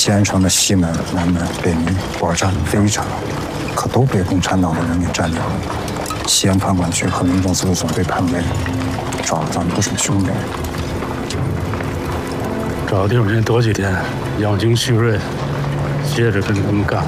西安城的西门、南门、北门管占非常，可都被共产党的人给占领了。西安看管区和民政司的总队判位，找了咱们不少兄弟。 找地方先躲几天，养精蓄锐，接着跟他们干。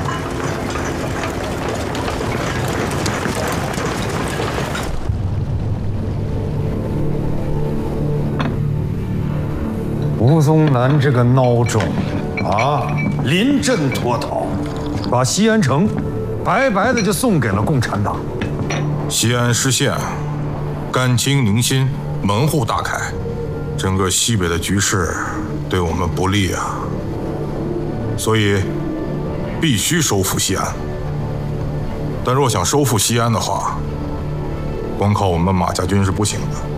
吴宗南这个孬种啊，临阵脱逃，把西安城白白的就送给了共产党。 西安失陷，甘清宁心，门户大开，整个西北的局势对我们不利啊，所以必须收复西安。但若想收复西安的话，光靠我们马家军是不行的，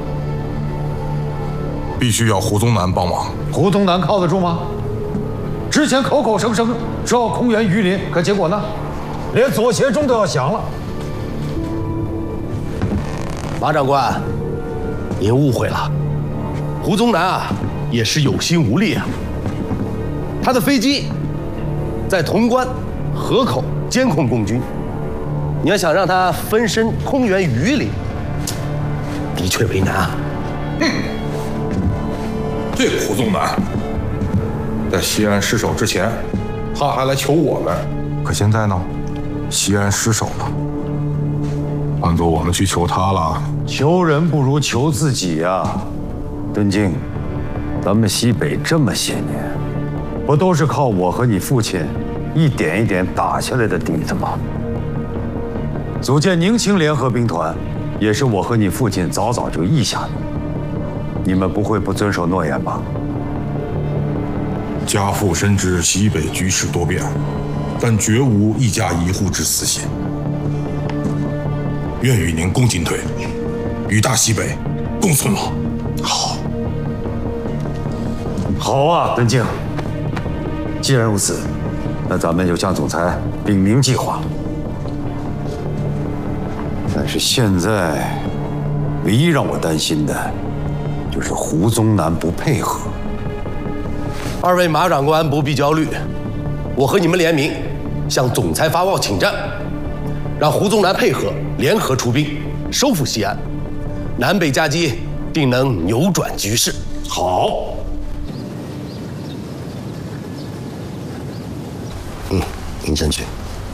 必须要胡宗南帮忙。 胡宗南靠得住吗？之前口口声声说要空援榆林，可结果呢？连左协中都要降了。 马长官，您误会了，胡宗南啊也是有心无力啊。他的飞机在潼关、河口监控共军，你要想让他分身空援榆林，的确为难啊。 这个胡宗南，在西安失守之前，他还来求我们，可现在呢，西安失守了，换做我们去求他了。 求人不如求自己呀，敦敬，咱们西北这么些年，不都是靠我和你父亲一点一点打下来的底子吗？组建宁青联合兵团，也是我和你父亲早早就议下的。你们不会不遵守诺言吧？ 家父深知西北局势多变，但绝无一家一户之私心。愿与您共进退，与大西北共存亡。好， 好啊，敦敬。既然如此，那咱们就向总裁禀明计划。但是现在，唯一让我担心的，就是胡宗南不配合。 二位马长官不必焦虑，我和你们联名向总裁发报请战，让胡宗南配合，联合出兵，收复西安，南北夹击，定能扭转局势。 好。 您先去。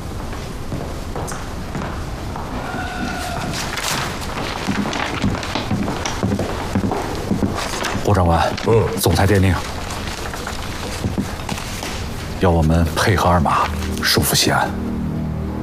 胡长官，总裁电令，要我们配合二马，收复西安。